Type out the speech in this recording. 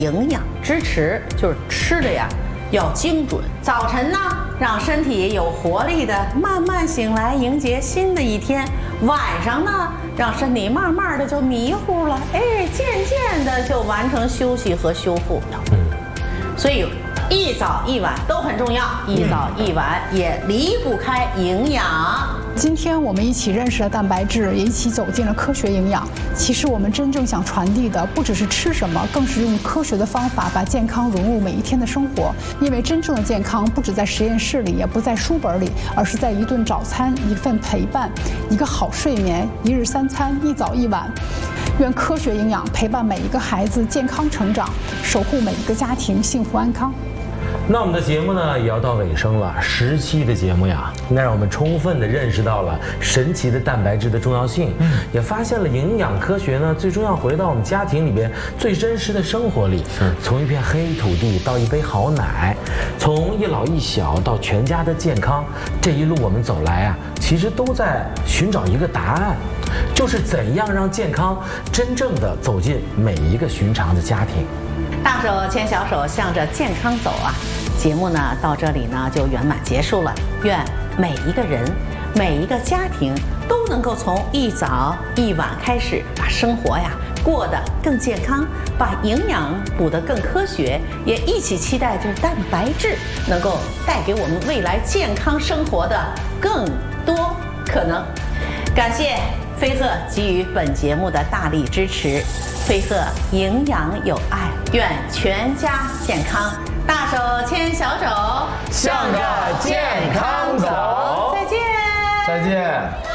营养支持，就是吃的呀要精准。早晨呢，让身体有活力的慢慢醒来，迎接新的一天；晚上呢，让身体慢慢的就迷糊了，渐渐的就完成休息和修复了。所以一早一晚都很重要，一早一晚也离不开营养。 今天我们一起认识了蛋白质，也一起走进了科学营养。其实我们真正想传递的，不只是吃什么，更是用科学的方法把健康融入每一天的生活。因为真正的健康，不只在实验室里，也不在书本里，而是在一顿早餐、一份陪伴、一个好睡眠、一日三餐、一早一晚。愿科学营养陪伴每一个孩子健康成长，守护每一个家庭幸福安康。 那我们的节目呢也要到尾声了，10期的节目呀，那让我们充分的认识到了神奇的蛋白质的重要性，也发现了营养科学呢最终要回到我们家庭里边最真实的生活里，从一片黑土地到一杯好奶，从一老一小到全家的健康，这一路我们走来啊，其实都在寻找一个答案，就是怎样让健康真正的走进每一个寻常的家庭。 大手牵小手，向着健康走啊！节目呢到这里呢就圆满结束了。愿每一个人、每一个家庭都能够从一早一晚开始，把生活呀过得更健康，把营养补得更科学，也一起期待着蛋白质能够带给我们未来健康生活的更多可能。感谢飞鹤给予本节目的大力支持。飞鹤营养有爱，愿全家健康。大手牵小手， 向着健康走。 再见。 再见。